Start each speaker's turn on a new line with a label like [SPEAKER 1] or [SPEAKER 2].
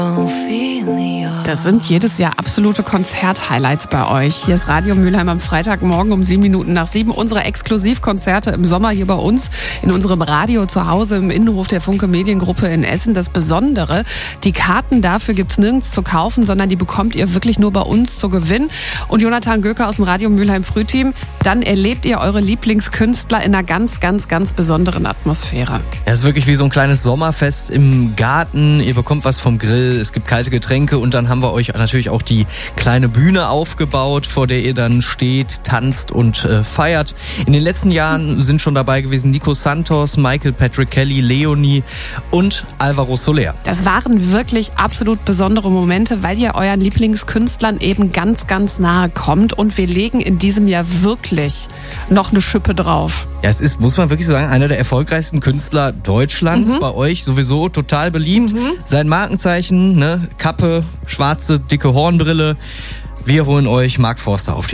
[SPEAKER 1] Das sind jedes Jahr absolute Konzert-Highlights bei euch. Hier ist Radio Mülheim am Freitagmorgen um 7:07. Unsere Exklusivkonzerte im Sommer hier bei uns in unserem Radio zu Hause im Innenhof der Funke Mediengruppe in Essen. Das Besondere, die Karten dafür gibt's nirgends zu kaufen, sondern die bekommt ihr wirklich nur bei uns zu gewinnen. Und Jonathan Göker aus dem Radio Mülheim Frühteam, dann erlebt ihr eure Lieblingskünstler in einer ganz, ganz, ganz besonderen Atmosphäre.
[SPEAKER 2] Ja, es ist wirklich wie so ein kleines Sommerfest im Garten. Ihr bekommt was vom Grill, es gibt kalte Getränke und dann haben wir euch natürlich auch die kleine Bühne aufgebaut, vor der ihr dann steht, tanzt und feiert. In den letzten Jahren sind schon dabei gewesen Nico Santos, Michael Patrick Kelly, Leonie und Alvaro Soler.
[SPEAKER 1] Das waren wirklich absolut besondere Momente, weil ihr euren Lieblingskünstlern eben ganz, ganz nahe kommt. Und wir legen in diesem Jahr wirklich noch eine Schippe drauf.
[SPEAKER 2] Ja, es ist, muss man wirklich sagen, einer der erfolgreichsten Künstler Deutschlands. Bei euch sowieso total beliebt. Sein Markenzeichen, ne, Kappe, schwarze, dicke Hornbrille. Wir holen euch Mark Forster auf die